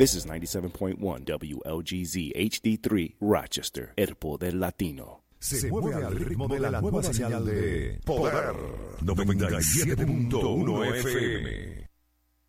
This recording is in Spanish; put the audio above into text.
This is 97.1 WLGZ HD3 Rochester, El Poder Latino. Se mueve al ritmo de la nueva señal de Poder 97.1 FM.